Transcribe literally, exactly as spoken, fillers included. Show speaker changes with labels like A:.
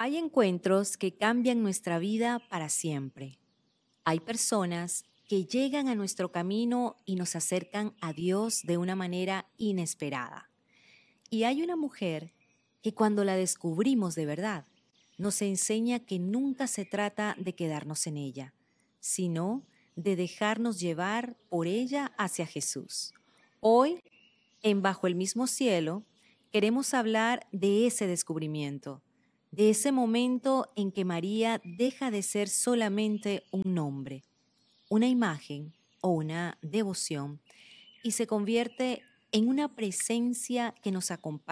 A: Hay encuentros que cambian nuestra vida para siempre. Hay personas que llegan a nuestro camino y nos acercan a Dios de una manera inesperada. Y hay una mujer que cuando la descubrimos de verdad, nos enseña que nunca se trata de quedarnos en ella, sino de dejarnos llevar por ella hacia Jesús. Hoy, en Bajo el mismo cielo, queremos hablar de ese descubrimiento, de ese momento en que María deja de ser solamente un nombre, una imagen o una devoción y se convierte en una presencia que nos acompaña